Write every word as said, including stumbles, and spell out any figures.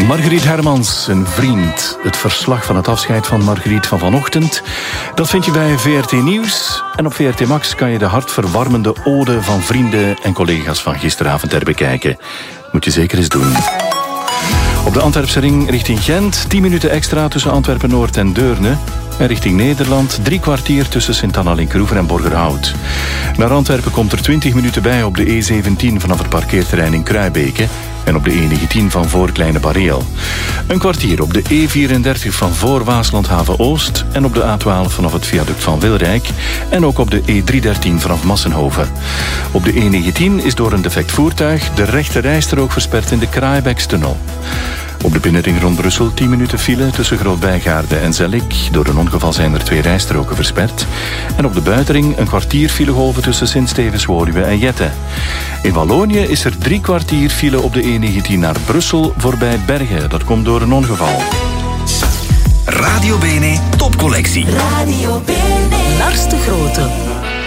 Margriet Hermans, een vriend. Het verslag van het afscheid van Margriet van vanochtend. Dat vind je bij V R T Nieuws. En op V R T Max kan je de hartverwarmende ode van vrienden en collega's van gisteravond herbekijken. Moet je zeker eens doen. Op de Antwerpse ring richting Gent. tien minuten extra tussen Antwerpen-Noord en Deurne. En richting Nederland drie kwartier tussen Sint-Anna-Linkroever en Borgerhout. Naar Antwerpen komt er twintig minuten bij op de E zeventien vanaf het parkeerterrein in Kruibeke en op de E negentien van voor Kleine Bareel. Een kwartier op de E vierendertig van voor Waaslandhaven-Oost en op de A twaalf vanaf het viaduct van Wilrijk en ook op de E driehonderddertien vanaf Massenhoven. Op de E negentien is door een defect voertuig de rechte rijstrook versperd in de Kraaibekstunnel. Op de binnenring rond Brussel tien minuten file tussen Groot-Bijgaarde en Zellik. Door een ongeval zijn er twee rijstroken versperd. En op de buitenring een kwartier filegolven tussen Sint-Stevens-Woluwe en Jette. In Wallonië is er drie kwartier file op de E negentien naar Brussel voorbij Bergen. Dat komt door een ongeval. Radio Bene Topcollectie. Radio Bene. Lars de Grote.